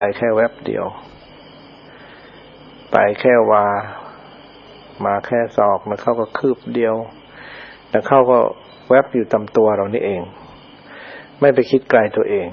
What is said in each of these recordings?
ไปแค่แวบเดียวไปแค่วามาแค่ศอกแล้วเข้าก็คืบเดียวแล้วเข้าก็แวบอยู่ตามตัวเรานี่เองไม่ไปคิดไกลตัวเอง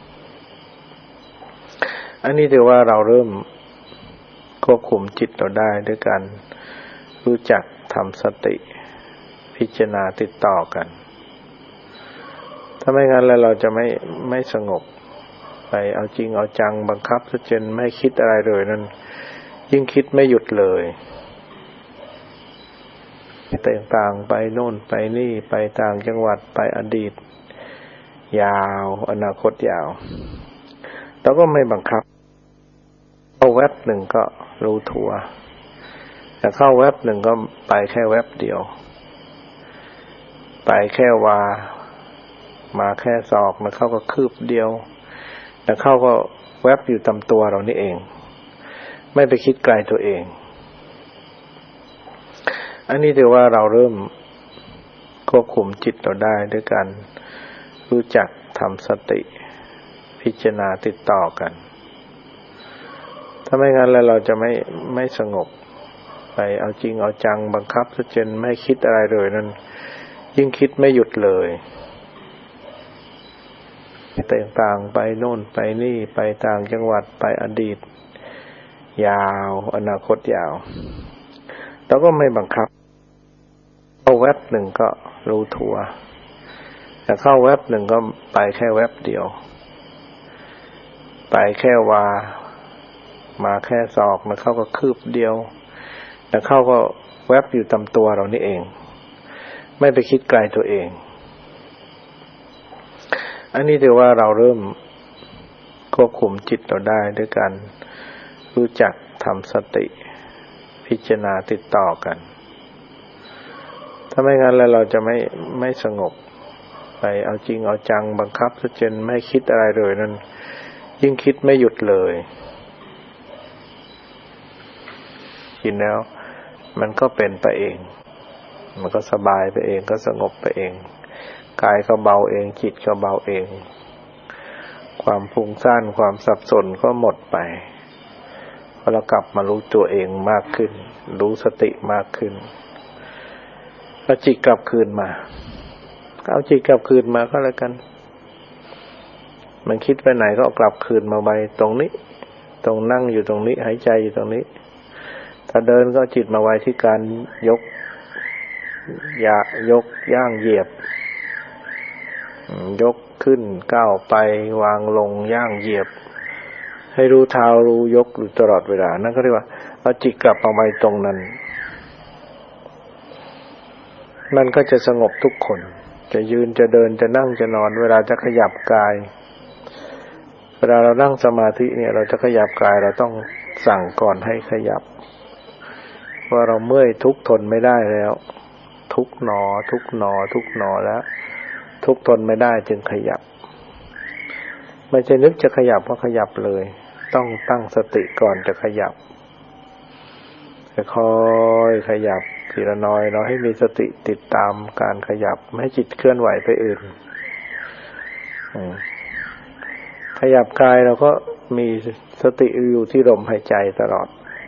อันนี้ถือว่าเราเริ่มควบคุมจิตเราได้ด้วยการรู้จักทำสติพิจารณาติดต่อกันถ้าไม่งั้นแล้วเราจะไม่สงบไปเอาจริงเอาจังบังคับซะจนไม่คิดอะไรเลยนั่นยิ่งคิดไม่หยุดเลยต่างๆไปโน่นไปนี่ไปต่างจังหวัดไปอดีตยาวอนาคตยาวเราก็ไม่บังคับเข้าแวบหนึ่งก็รู้ทัวแต่เข้าแวบหนึ่งก็ไปแค่แวบเดียวไปแค่วามาแค่ศอกแล้วเข้าก็คืบเดียวแล้วเข้าก็แวบอยู่ตามตัวเรานี่เองไม่ไปคิดไกลตัวเองอันนี้ถือว่าเราเริ่มควบคุมจิตเราได้ด้วยการรู้จักทำสติพิจารณาติดต่อกันถ้าไม่งั้นแล้วเราจะไม่สงบไปเอาจริงเอาจังบังคับซะจนไม่คิดอะไรเลยนั่นยิ่งคิดไม่หยุดเลยต่างๆไปโน่นไปนี่ไปต่างจังหวัดไปอดีตยาวอนาคตยาวเราก็ไม่บังคับเข้าแวบหนึ่งก็รู้ทัวแต่เข้าแวบหนึ่งก็ไปแค่แวบเดียวไปแค่วามาแค่ศอกแล้วเข้าก็คืบเดียวแล้วเข้าก็แวบอยู่ตามตัวเรานี่เองไม่ไปคิดไกลตัวเองอันนี้ถือว่าเราเริ่มควบคุมจิตเราได้ด้วยการรู้จักทำสติพิจารณาติดต่อกันถ้าไม่งั้นแล้วเราจะไม่สงบไปเอาจริงเอาจังบังคับซะจนไม่คิดอะไรเลยนั่นยิ่งคิดไม่หยุดเลยกินแล้วมันก็เป็นไปเองมันก็สบายไปเองก็สงบไปเองกายก็เบาเองจิตก็เบาเองความฟุ้งซ่านความสับสนก็หมดไปพอเรากลับมารู้ตัวเองมากขึ้นรู้สติมากขึ้นเอาจิตกลับคืนมาเอาจิตกลับคืนมาก็แล้วกันมันคิดไปไหนก็กลับคืนมาไว้ตรงนี้ตรงนั่งอยู่ตรงนี้หายใจอยู่ตรงนี้ถ้าเดินก็จิตมาไว้ที่การยกย่างเหยียบยกขึ้นก้าวไปวางลงย่างเหยียบให้รู้เท้ารู้ยกอยู่ตลอดเวลานั่นก็เรียกว่าเอาจิตกลับมาไว้ตรงนั้นมันก็จะสงบทุกคนจะยืนจะเดินจะนั่งจะนอนเวลาจะขยับกายเวลาเรานั่งสมาธิเนี่ยเราจะขยับกายเราต้องสั่งก่อนให้ขยับว่าเราเมื่อยทุกข์ทนไม่ได้แล้วทุกข์หนอทุกข์หนอทุกข์หนอแล้วทุกข์ทนไม่ได้จึงขยับไม่ใช่นึกจะขยับก็ขยับเลยต้องตั้งสติก่อนจะขยับค่อยๆขยับทีละน้อยเราให้มีสติติดตามการขยับไม่ให้จิตเคลื่อนไหวไปอื่นขยับกายเราก็มีสติอยู่ที่ลมหายใจตลอด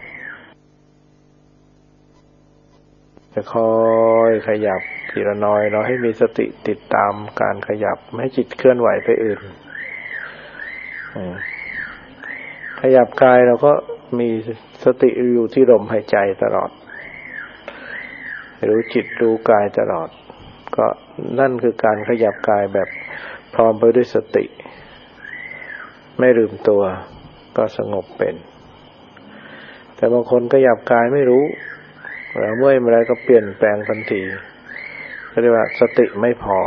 ค่อยๆขยับทีละน้อยเราให้มีสติติดตามการขยับไม่ให้จิตเคลื่อนไหวไปอื่นขยับกายเราก็มีสติอยู่ที่ลมหายใจตลอดรู้จิตรู้กายตลอดก็นั่นคือการขยับกายแบบพร้อมไปด้วยสติไม่ลืมตัวก็สงบเป็นแต่บางคนขยับกายไม่รู้แล้วเมื่อยเมื่อไรก็เปลี่ยนแปลงทันทีเรียกว่าสติไม่พอ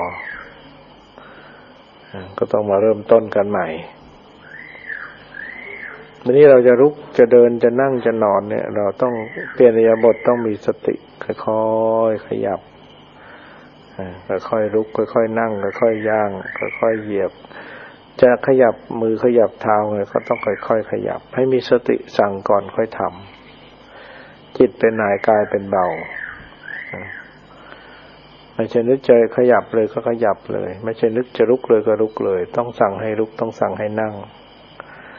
ก็ต้องมาเริ่มต้นกันใหม่วันนี้เราจะลุกจะเดินจะนั่งจะนอนเนี่ยเราต้องเปลี่ยนอิริยาบถต้องมีสติค่อยๆขยับค่อยๆลุกค่อยๆนั่งค่อยๆย่างค่อยๆเหยียบจะขยับมือขยับเท้าไงก็ต้องค่อยๆขยับให้มีสติสั่งก่อนค่อยทำจิตเป็นหน่ายกายเป็นเบาไม่ใช่นึกจะขยับเลยก็ขยับเลยไม่ใช่นึกจะลุกเลยก็ลุกเลยต้องสั่งให้ลุกต้องสั่งให้นั่ง